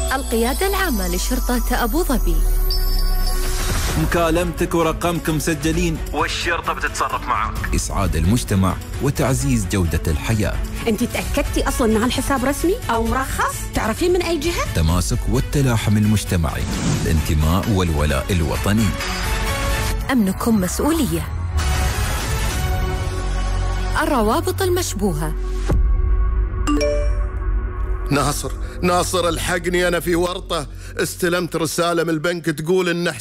القيادة العامة لشرطة أبو ظبي. مكالمتك ورقمك مسجلين والشرطة بتتصرف معك. إسعاد المجتمع وتعزيز جودة الحياة. أنت تأكدتي أصلاً عن حساب رسمي أو مرخص؟ تعرفين من أي جهة؟ التماسك والتلاحم المجتمعي، الانتماء والولاء الوطني. أمنكم مسؤولية. الروابط المشبوهة. ناصر الحقني، أنا في ورطة. استلمت رسالة من البنك تقول إن